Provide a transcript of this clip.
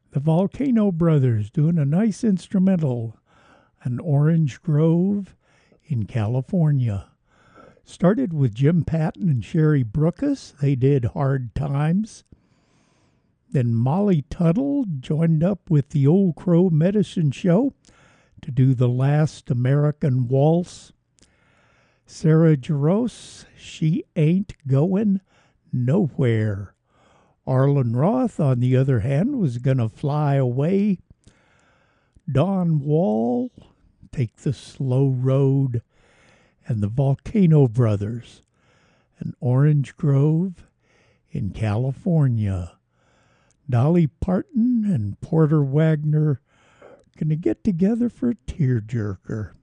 The Volcano Brothers doing a nice instrumental, An Orange Grove in California. Started with Jim Patton and Sherry Brookus. They did Hard Times. Then Molly Tuttle joined up with the Old Crow Medicine Show to do The Last American Waltz. Sarah Jarosz, She Ain't Going Nowhere. Arlen Roth, on the other hand, was going to fly away. Don Wall, Take the Slow Road. And the Volcano Brothers, An Orange Grove in California. Dolly Parton and Porter Wagner going to get together for a tearjerker.